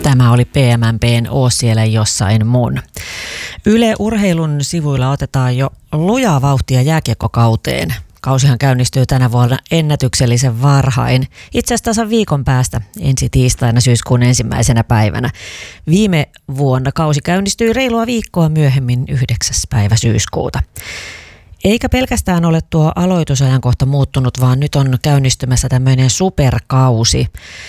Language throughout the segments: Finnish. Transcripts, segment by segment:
Tämä oli PMMP:n Oo siellä jossain mun. Yle Urheilun sivuilla otetaan jo lujaa vauhtia jääkiekkokauteen. Kausihan käynnistyy tänä vuonna ennätyksellisen varhain, itse asiassa tasan viikon päästä ensi tiistaina syyskuun 1. päivänä. Viime vuonna kausi käynnistyi reilua viikkoa myöhemmin 9. päivä syyskuuta. Eikä pelkästään ole tuo aloitusajankohta muuttunut, vaan nyt on käynnistymässä tämmöinen superkausi.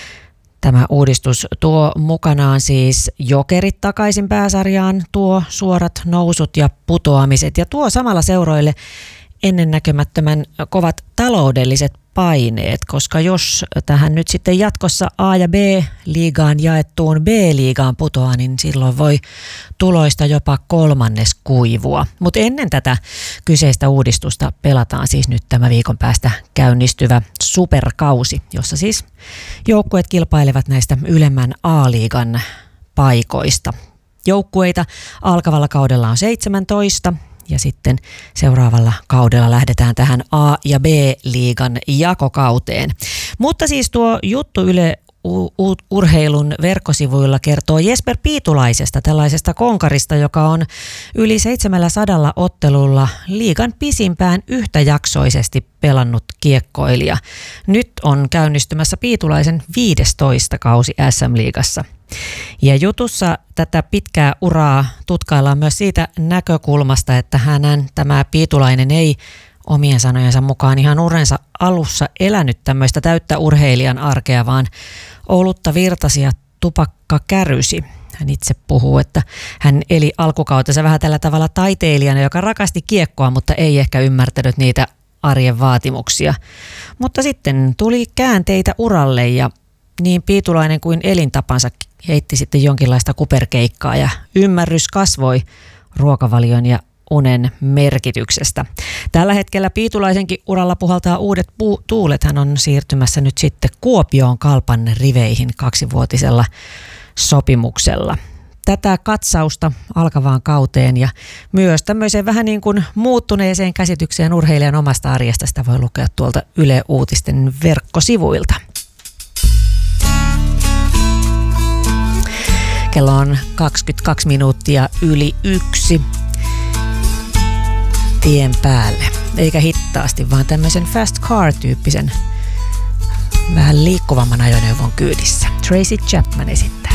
Tämä uudistus tuo mukanaan siis Jokerit takaisin pääsarjaan, tuo suorat nousut ja putoamiset ja tuo samalla seuroille ennennäkemättömän kovat taloudelliset paineet, koska jos tähän nyt sitten jatkossa A- ja B-liigaan jaettuun B-liigaan putoaa, niin silloin voi tuloista jopa 1/3 kuivua. Mutta ennen tätä kyseistä uudistusta pelataan siis nyt tämä viikon päästä käynnistyvä superkausi, jossa siis joukkueet kilpailevat näistä ylemmän A-liigan paikoista. Joukkueita alkavalla kaudella on 17. Ja sitten seuraavalla kaudella lähdetään tähän A- ja B-liigan jakokauteen. Mutta siis tuo juttu Yle Urheilun verkkosivuilla kertoo Jesper Piitulaisesta, tällaisesta konkarista, joka on yli 700 ottelulla liigan pisimpään yhtäjaksoisesti pelannut kiekkoilija. Nyt on käynnistymässä Piitulaisen 15. kausi SM-liigassa. Ja jutussa tätä pitkää uraa tutkaillaan myös siitä näkökulmasta, että tämä Piitulainen ei omien sanojensa mukaan ihan urensa alussa elänyt tämmöistä täyttä urheilijan arkea, vaan olutta virtasi ja tupakka kärysi. Hän itse puhuu, että hän eli alkukautensa vähän tällä tavalla taiteilijana, joka rakasti kiekkoa, mutta ei ehkä ymmärtänyt niitä arjen vaatimuksia. Mutta sitten tuli käänteitä uralle ja niin Piitulainen kuin elintapansa heitti sitten jonkinlaista kuperkeikkaa ja ymmärrys kasvoi ruokavalion ja unen merkityksestä. Tällä hetkellä Piitulaisenkin uralla puhaltaa uudet tuulet. Hän on siirtymässä nyt sitten Kuopioon Kalpan riveihin 2-vuotisella sopimuksella. Tätä katsausta alkavaan kauteen ja myös tämmöiseen vähän niin kuin muuttuneeseen käsitykseen urheilijan omasta arjesta sitä voi lukea tuolta Yle Uutisten verkkosivuilta. Kello on 22 minuuttia yli 1 tien päälle. Eikä hittaasti, vaan tämmöisen fast car-tyyppisen vähän liikkuvamman ajoneuvon kyydissä. Tracy Chapman esittää.